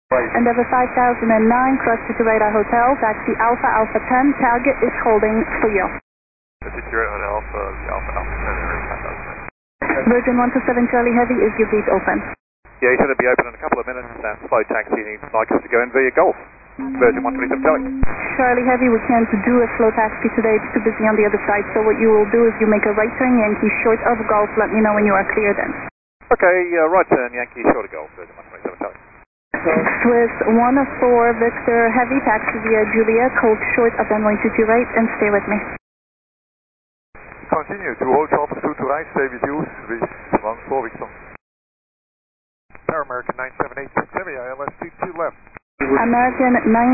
Endeavour 5009, cross to Radar Hotel, taxi Alpha Alpha 10, target is holding for you. Proceed to Radar Alpha, the Alpha Alpha 10, Virgin 127 Charlie Heavy, is your gate open? Yeah, he's going to be open in a couple of minutes, and slow taxi needs like us to go in via Golf. Virgin 127 Charlie. Charlie Heavy, we can't do a slow taxi today, it's too busy on the other side, so what you will do is you make a right turn, Yankee short of Golf, let me know when you are clear then. Okay, right turn, Yankee short of Golf, Virgin 127 Charlie. Swiss 104 Victor Heavy, taxi via Julia, cold short of runway 22 right, and stay with me. Continue to hold Charles 22 right, stay with you, with 14 Victor. American 978 Heavy, ILS 22 left. American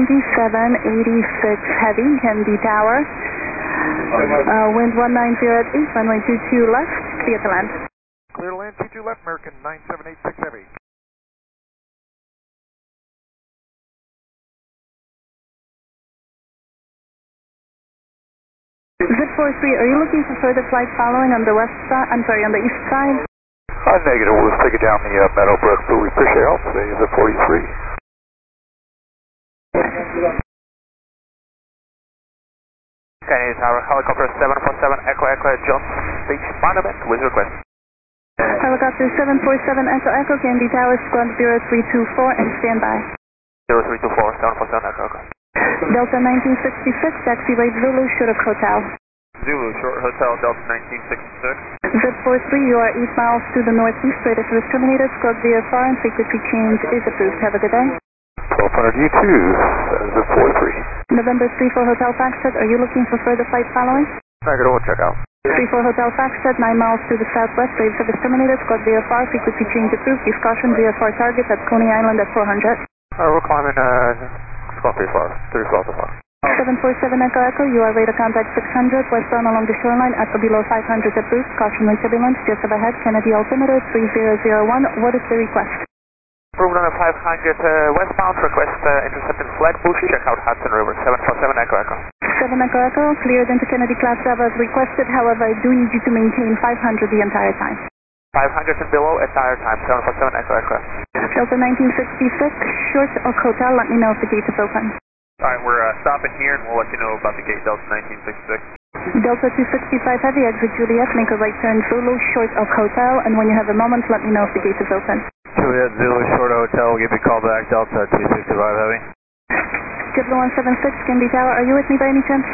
9786 Heavy, Kennedy Tower. Wind 190 at 8, runway 22 left, clear to land. Clear to land, 22 left, American 9786 Heavy. Zip 43, are you looking for further flight following on the west side, on the east side? Negative, we'll take it down the Meadowbrook, but we appreciate help today, Zip 43. Kennedy Tower, helicopter 747 Echo Echo at John Beach Monument with request. Helicopter 747 Echo Echo, Kennedy Tower, squad 0324, and stand by. 0324, 747 Echo Echo. Delta 1966, taxi right Zulu, short of hotel. Zulu, short hotel, Delta 1966. Zip 43, you are 8 miles to the northeast, radar service terminated, squad VFR, and frequency change is approved. Have a good day. 1200 U2, Zip 43. November 34 Hotel Foxtrot, are you looking for further flight following? Negative, we'll check out. 34 Hotel Foxtrot, 9 miles to the southwest, radar service terminated, squad VFR, frequency change approved, use caution, VFR target at Coney Island at 400. We're climbing, squad VFR, 34 so far. 747 Echo Echo, you are radar contact 600, westbound along the shoreline, at or below 500 approved, caution with turbulence, just ahead, Kennedy altimeter 3001, what is the request? Room number 500 westbound, request intercepted Flatbush, check out Hudson River, 747 Echo Echo. 7 Echo Echo, cleared into Kennedy Class Bravo as requested, however I do need you to maintain 500 the entire time. 500 and below, entire time, 747 Echo Echo. Delta 1966, short of hotel, let me know if the gate is open. Alright, we're stopping here and we'll let you know about the gate, Delta 1966. Delta 265 Heavy, exit Juliet, make a right turn Zulu, short of hotel, and when you have a moment, let me know if the gate is open. Juliet Zulu, short of hotel, we'll give you a call back, Delta 265 Heavy. JetBlue 176, Kennedy Tower, are you with me by any chance?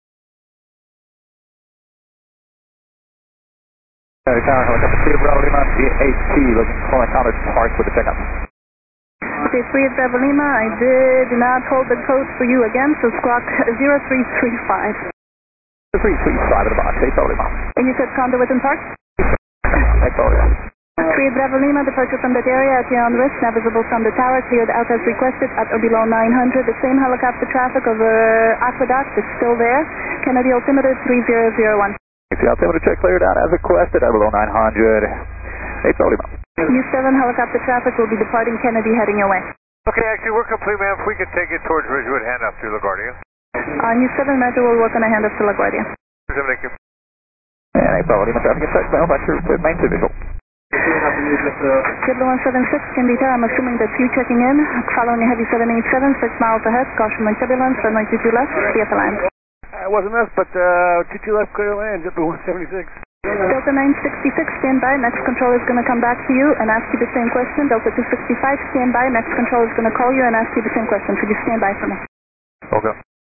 Kennedy Tower, helicopter 3 Bravo Lima, VHT, looking for my counter park with the checkup. Okay, 3 Bravo Lima, I did not hold the code for you again, so squawk 0335. 335 at the box, 8 Bravo Lima. And you said Conduit and Park? 8 Bravo Lima. 3 Bravo Lima, departure from that area at your own risk, now visible from the tower, cleared out as requested at or below 900. The same helicopter traffic over Aqueduct is still there. Kennedy altimeter 3001. The altimeter check cleared out as requested at below 900. 8 Bravo Lima. U7 helicopter traffic will be departing Kennedy heading your way. Okay, actually, we're complete, ma'am. If we could take it towards Ridgewood, hand off to LaGuardia. On U7 Metro, we'll work on a handoff to LaGuardia. Thank you. And 8 Bravo Lima, traffic check, mail back to main visual. JetBlue 176, Kennedy Tower, I'm assuming that's you checking in, following a heavy 787, 6 miles ahead, caution with turbulence, runway 22 left, clear to land. It wasn't us, but 22 left, clear to land, JetBlue 176. Delta 966, stand by. Next control is going to come back to you and ask you the same question. Delta 265, stand by. Next control is going to call you and ask you the same question. Could you stand by for me? Okay.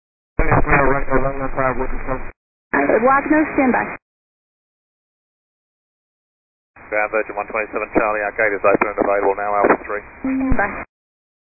Wagner, stand by. Ground Virgin 127 Charlie, our gate is open and available now, Alpha 3. Stand by.